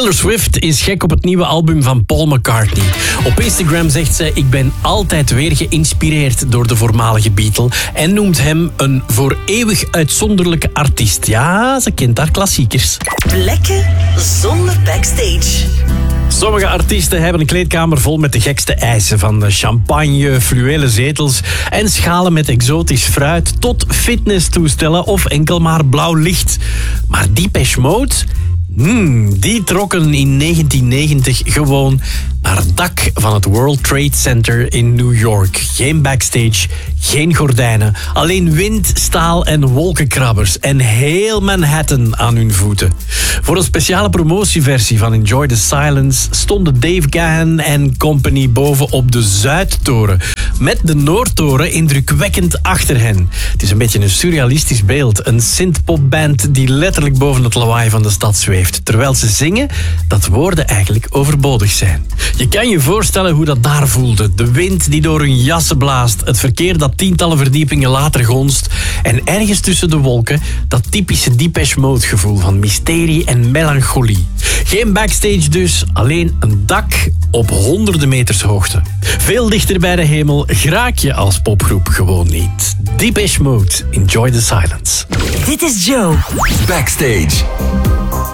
Taylor Swift is gek op het nieuwe album van Paul McCartney. Op Instagram zegt ze: ik ben altijd weer geïnspireerd door de voormalige Beatle en noemt hem een voor eeuwig uitzonderlijke artiest. Ja, ze kent haar klassiekers. Plekken zonder backstage. Sommige artiesten hebben een kleedkamer vol met de gekste eisen. Van champagne, fluwelen zetels en schalen met exotisch fruit tot fitnesstoestellen of enkel maar blauw licht. Maar Depeche Mode, die trokken in 1990 gewoon naar het dak van het World Trade Center in New York. Geen backstage, geen gordijnen, alleen wind, staal en wolkenkrabbers. En heel Manhattan aan hun voeten. Voor een speciale promotieversie van Enjoy the Silence stonden Dave Gahan en company boven op de Zuidtoren. Met de Noordtoren indrukwekkend achter hen. Het is een beetje een surrealistisch beeld. Een synthpopband die letterlijk boven het lawaai van de stad zweeft. Terwijl ze zingen dat woorden eigenlijk overbodig zijn. Je kan je voorstellen hoe dat daar voelde. De wind die door hun jassen blaast. Het verkeer dat tientallen verdiepingen later gonst. En ergens tussen de wolken dat typische Depeche Mode gevoel van mysterie en melancholie. Geen backstage dus, alleen een dak op honderden meters hoogte. Veel dichter bij de hemel raak je als popgroep gewoon niet. Depeche Mode, Enjoy the Silence. Dit is Joe. Backstage.